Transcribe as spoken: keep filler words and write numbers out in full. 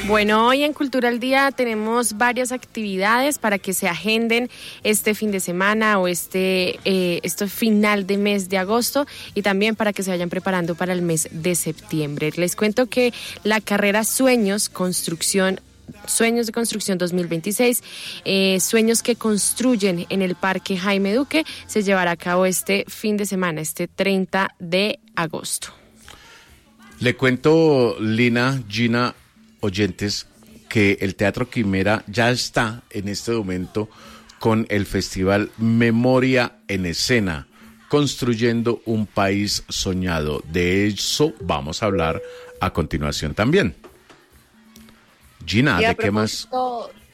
Bueno, hoy en Cultura al Día tenemos varias actividades para que se agenden este fin de semana o este, eh, este final de mes de agosto y también para que se vayan preparando para el mes de septiembre. Les cuento que la carrera Sueños, Construcción Sueños de Construcción dos mil veintiséis, eh, sueños que construyen en el Parque Jaime Duque, se llevará a cabo este fin de semana, este treinta de agosto. Le cuento, Lina, Gina, oyentes, que el Teatro Quimera ya está en este momento con el festival Memoria en Escena, construyendo un país soñado. De eso vamos a hablar a continuación también. Gina, ¿de qué más?